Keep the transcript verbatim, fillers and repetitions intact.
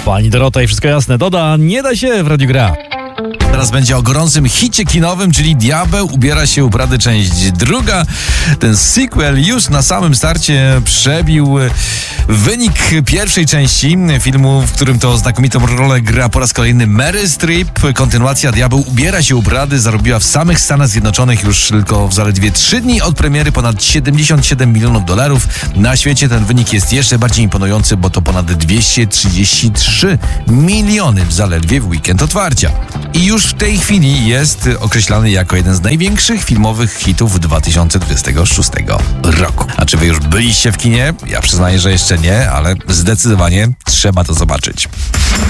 Pani Dorota i wszystko jasne doda, nie da się w Radiu Gra. Teraz będzie o gorącym hicie kinowym, czyli Diabeł ubiera się u Prady, część druga. Ten sequel już na samym starcie przebił wynik pierwszej części filmu, w którym to znakomitą rolę gra po raz kolejny Meryl Streep. Kontynuacja Diabeł ubiera się u Prady zarobiła w samych Stanach Zjednoczonych już tylko w zaledwie trzy dni od premiery ponad siedemdziesiąt siedem milionów dolarów. Na świecie ten wynik jest jeszcze bardziej imponujący, bo to ponad dwieście trzydzieści trzy miliony w zaledwie w weekend otwarcia. I już w tej chwili jest określany jako jeden z największych filmowych hitów dwa tysiące dwudziestego szóstego roku. A czy wy już byliście w kinie? Ja przyznaję, że jeszcze nie, ale zdecydowanie trzeba to zobaczyć.